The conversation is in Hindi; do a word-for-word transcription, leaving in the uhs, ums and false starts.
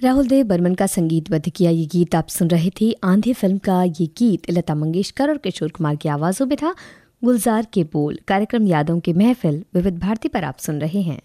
राहुल देव बर्मन का संगीतबद्ध किया ये गीत आप सुन रहे थे। आंधी फिल्म का ये गीत लता मंगेशकर और किशोर कुमार की आवाज़ों में था। गुलजार के बोल। कार्यक्रम यादों की महफिल विविध भारती पर आप सुन रहे हैं।